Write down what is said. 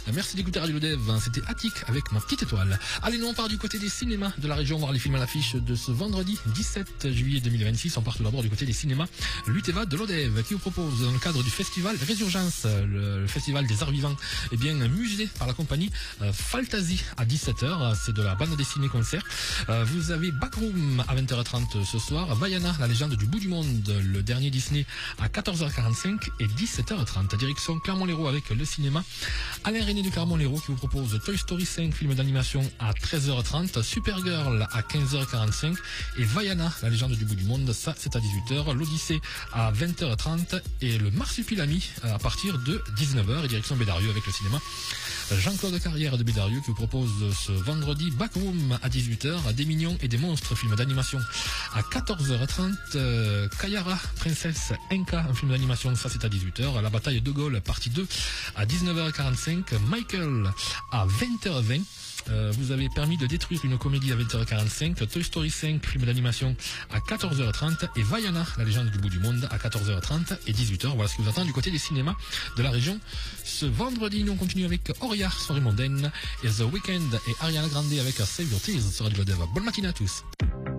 Merci d'écouter Radio Dev. C'était Attic avec Ma Petite Étoile. Allez, nous on part du côté des cinémas de la région, voir les films à l'affiche de ce vendredi 17 juillet 2026. On part tout d'abord du côté des cinémas Luteva de l'Odev qui vous propose dans le cadre du festival Résurgence, le festival des arts vivants, musée par la compagnie Fantasy à 17h. C'est de la bande dessinée concert. Vous avez Backroom à 20h30 ce soir, Vaiana, la légende du bout du monde, le dernier Disney à 14h45 et 17h30. Direction Clermont-Lérault avec le cinéma Alain René de Clermont-Lérault qui vous propose Toy Story 5, film d'animation à 13h30, Supergirl à 15h45 et Vaiana, la légende du bout du monde, ça c'est à 18h, l'Odyssée à 20h30 et le Marsupilami à partir de 19h et direction Bédarieux avec le cinéma Jean-Claude Carrière de Bédarieux qui vous propose ce vendredi Backroom à 18h, Des mignons et des monstres, film d'animation à 14h30, Kayara, princesse Enka, un film d'animation, ça c'est à 18h, La bataille de Gaulle, partie 2 à 19h45, Michael à 20h20. Vous avez permis de détruire une comédie à 20h45, Toy Story 5, film d'animation à 14h30 et Vaiana, la légende du bout du monde à 14h30 et 18h. Voilà ce qui vous attend du côté des cinémas de la région. Ce vendredi, nous on continue avec Oria, soirée mondaine, et The Weeknd et Ariana Grande avec Save Your Tears sur Radio Dev. Bonne matinée à tous.